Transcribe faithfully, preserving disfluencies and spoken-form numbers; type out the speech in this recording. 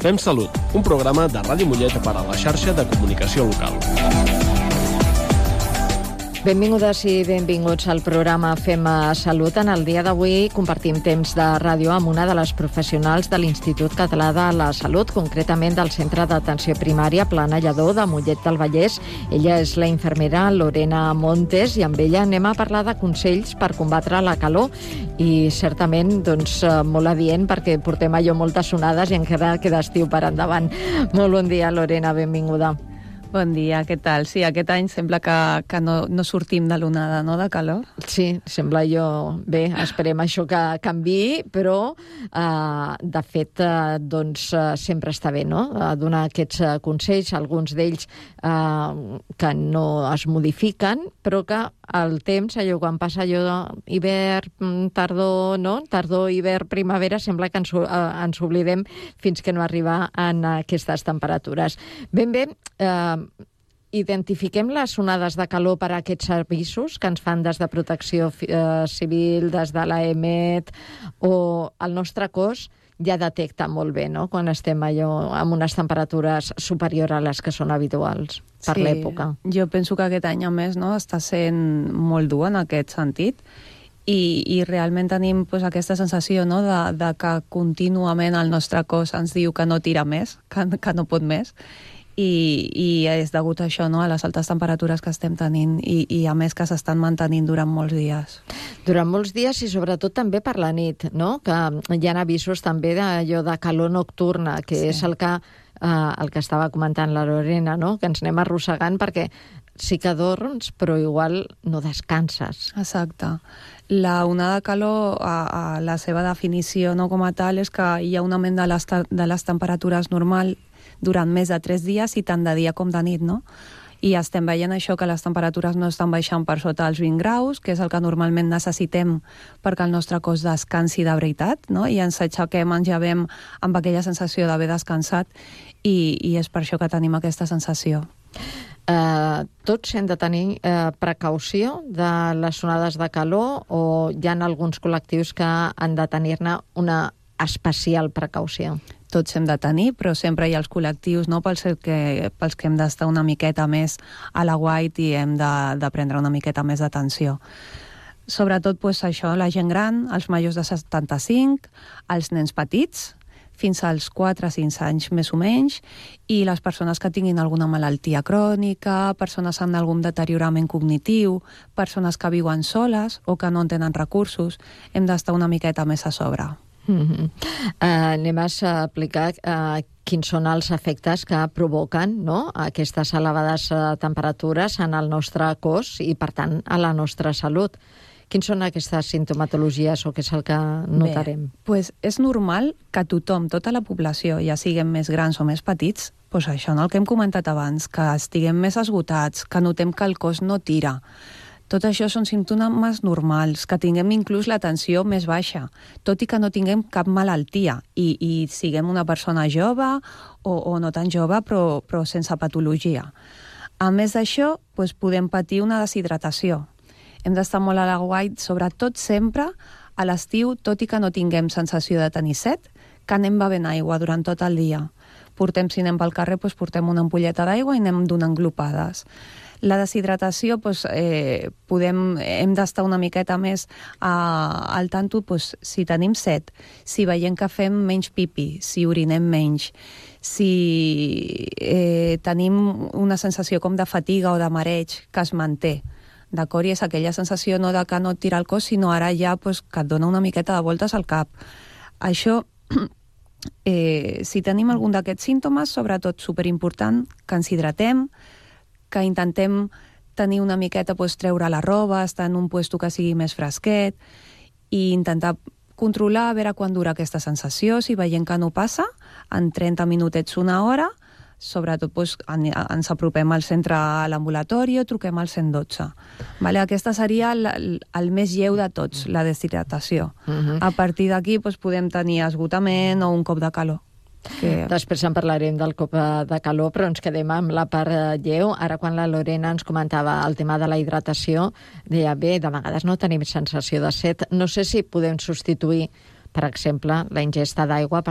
Fem Salut, un programa de Ràdio Mollet per a la xarxa de comunicació local. Benvingudes i benvinguts al programa Fem Salut. En el dia d'avui compartim temps de ràdio amb una de les professionals de l'Institut Català de la Salut, concretament del Centre d'Atenció Primària Plana Lledó de Mollet del Vallès. Ella és la infermera Lorena Montes i amb ella anem a parlar de consells per combatre la calor i certament doncs, molt adient perquè portem allò moltes onades i encara queda estiu per endavant. Molt bon dia, Lorena, benvinguda. Bon dia, què tal? Sí, aquest any sembla que, que no, no sortim de l'onada, no?, de calor. Sí, sembla jo... Bé, esperem això que canviï, però eh, de fet eh, doncs, eh, sempre està bé, no?, eh, donar aquests eh, consells, alguns d'ells eh, que no es modifiquen, però que el temps, allò quan passa allò hivern, tardor, no?, tardor, hivern, primavera, sembla que ens, eh, ens oblidem fins que no arriba en aquestes temperatures. Ben bé, eh, identifiquem les onades de calor per a aquests avisos que ens fan des de Protecció eh, Civil, des de l'A E M E T, o el nostre cos ja detecta molt bé, no?, quan estem allò amb unes temperatures superiors a les que són habituals per sí, l'època. Jo penso que aquest any, a més, no, està sent molt dur en aquest sentit i, i realment tenim pues, aquesta sensació, no?, de, de que contínuament el nostre cos ens diu que no tira més, que, que no pot més. I, i és degut a això, no?, a les altes temperatures que estem tenint i, i a més que s'estan mantenint durant molts dies. Durant molts dies i sobretot també per la nit, no?, que hi ha avisos també d'allò de calor nocturna, que sí. és el que, eh, el que estava comentant la Lorena, no?, que ens anem arrossegant perquè sí que dorms, però igual no descanses. Exacte. La onada de calor, a, a la seva definició no com a tal, és que hi ha un augment de les, de les temperatures normal durant més de tres dies i tant de dia com de nit, no? I estem veient això, que les temperatures no estan baixant per sota els vint graus, que és el que normalment necessitem perquè el nostre cos descansi de veritat, no? I ens aixequem, ens llevem amb aquella sensació d'haver descansat i, i és per això que tenim aquesta sensació. Uh, tots hem de tenir uh, precaució de les onades de calor o hi ha alguns col·lectius que han de tenir-ne una especial precaució? Tots hem de tenir, però sempre hi ha els col·lectius, no?, pels que, pels que hem d'estar una miqueta més a l'aguait i hem de, de prendre una miqueta més d'atenció. Sobretot, pues, això, la gent gran, els majors de setanta-cinc, els nens petits, fins als quatre a cinc anys més o menys, i les persones que tinguin alguna malaltia crònica, persones amb algun deteriorament cognitiu, persones que viuen soles o que no en tenen recursos, hem d'estar una miqueta més a sobre. Mm-hmm. Uh, anem a explicar uh, quins són els efectes que provoquen, no?, aquestes elevades uh, temperatures en el nostre cos i, per tant, a la nostra salut. Quins són aquestes sintomatologies o què és el que notarem? Bé, pues és normal que tothom, tota la població, ja siguem més grans o més petits, pues això, no?, el que hem comentat abans, que estiguem més esgotats, que notem que el cos no tira. Tot això són símptomes normals, que tinguem inclús la tensió més baixa, tot i que no tinguem cap malaltia i, i siguem una persona jove o, o no tan jove, però, però sense patologia. A més d'això, doncs podem patir una deshidratació. Hem d'estar molt a l'aguait, sobretot sempre a l'estiu, tot i que no tinguem sensació de tenir set, que anem bevent aigua durant tot el dia. Portem, si anem pel carrer, doncs portem una ampolleta d'aigua i anem donant glopades. La deshidratació, doncs, eh, podem, hem d'estar una miqueta més a, al tanto, doncs, si tenim set, si veiem que fem menys pipi, si orinem menys, si eh, tenim una sensació com de fatiga o de mareig que es manté, d'acord? I és aquella sensació no de que no et tira el cos, sinó ara ja doncs, que et dona una miqueta de voltes al cap. Això, eh, si tenim algun d'aquests símptomes, sobretot superimportant, que ens hidratem, que intentem tenir una miqueta, doncs, treure la roba, estar en un puesto que sigui més fresquet i intentar controlar a veure quan dura aquesta sensació. Si veiem que no passa, en trenta minutets, una hora, sobretot doncs, ens apropem al centre, a l'ambulatori o truquem al cent dotze. Vale? Aquesta seria el, el més lleu de tots, la deshidratació. Uh-huh. A partir d'aquí doncs, podem tenir esgotament o un cop de calor. Que... Després en parlarem del cop de calor, però ens quedem amb la part lleu. Ara, quan la Lorena ens comentava el tema de la hidratació, deia, bé, de vegades no tenim sensació de set. No sé si podem substituir, per exemple, la ingesta d'aigua